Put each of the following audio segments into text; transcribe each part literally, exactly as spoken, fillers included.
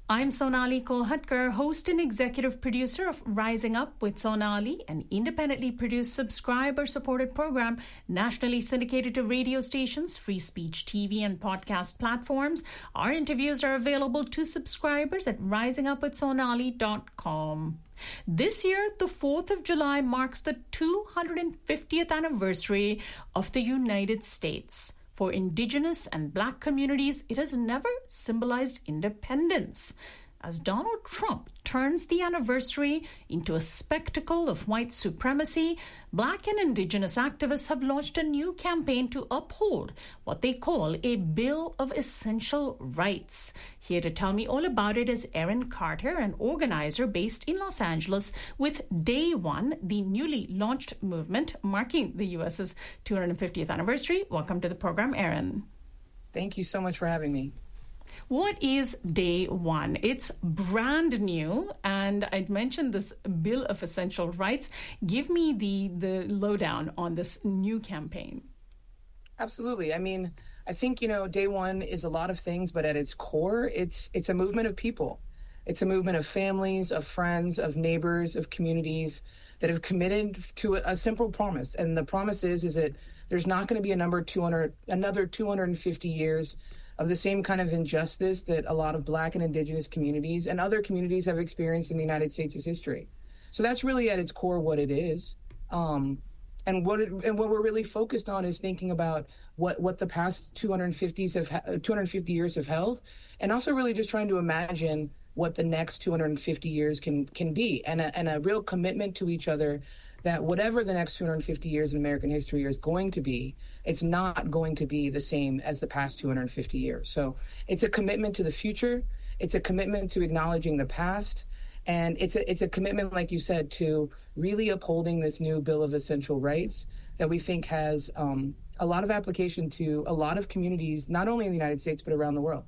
I'm Sonali Kolhatkar, host and executive producer of Rising Up with Sonali, an independently produced subscriber-supported program nationally syndicated to radio stations, free speech T V, and podcast platforms. Our interviews are available to subscribers at rising up with sonali dot com. This year, the fourth of July marks the two hundred fiftieth anniversary of the United States. For Indigenous and Black communities, it has never symbolized independence. As Donald Trump turns the anniversary into a spectacle of white supremacy, Black and Indigenous activists have launched a new campaign to uphold what they call a Bill of Essential Rights. Here to tell me all about it is Erin Carter, an organizer based in Los Angeles with Day One, the newly launched movement marking the U S's two hundred fiftieth anniversary. Welcome to the program, Erin. Thank you so much for having me. What is Day One? It's brand new, and I'd mentioned this Bill of Essential Rights. Give me the, the lowdown on this new campaign. Absolutely. I mean, I think, you know, Day One is a lot of things, but at its core, it's it's a movement of people. It's a movement of families, of friends, of neighbors, of communities that have committed to a, a simple promise. And the promise is, is that there's not going to be a number two hundred, another two hundred fifty years of the same kind of injustice that a lot of Black and Indigenous communities and other communities have experienced in the United States' history. So that's really at its core what it is. Um, and what it, and what we're really focused on is thinking about what, what the past two hundred fifties have two hundred fifty years have held, and also really just trying to imagine what the next two hundred fifty years can can be, and a, and a real commitment to each other that whatever the next two hundred fifty years in American history is going to be, it's not going to be the same as the past two hundred fifty years. So it's a commitment to the future. It's a commitment to acknowledging the past. And it's a, it's a commitment, like you said, to really upholding this new Bill of Essential Rights that we think has um, a lot of application to a lot of communities, not only in the United States, but around the world.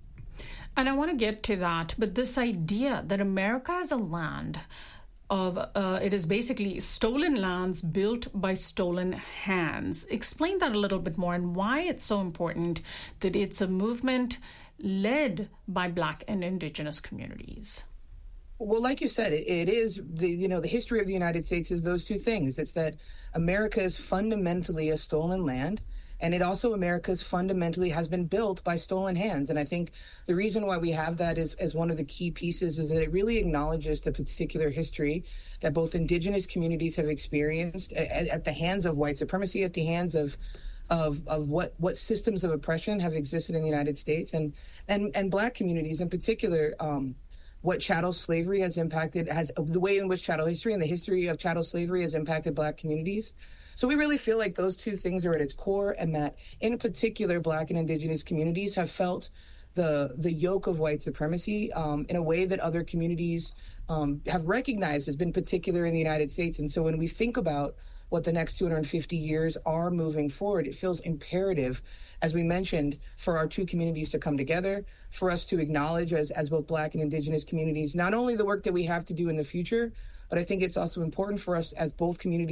And I want to get to that, but this idea that America is a land of, uh, it is basically stolen lands built by stolen hands. Explain that a little bit more and why it's so important that it's a movement led by Black and Indigenous communities. Well, like you said, it, it is the, you know, the history of the United States is those two things. It's that America is fundamentally a stolen land. And it also, America's fundamentally has been built by stolen hands. And I think the reason why we have that is, as one of the key pieces is that it really acknowledges the particular history that both Indigenous communities have experienced at, at the hands of white supremacy, at the hands of of, of what, what systems of oppression have existed in the United States, and and, and Black communities in particular. Um, what chattel slavery has impacted, has the way in which chattel history and the history of chattel slavery has impacted Black communities. So we really feel like those two things are at its core, and that in particular, Black and Indigenous communities have felt the the yoke of white supremacy um, in a way that other communities um, have recognized has been particular in the United States. And so when we think about what the next two hundred fifty years are moving forward, it feels imperative, as we mentioned, for our two communities to come together, for us to acknowledge as, as both Black and Indigenous communities, not only the work that we have to do in the future, but I think it's also important for us as both communities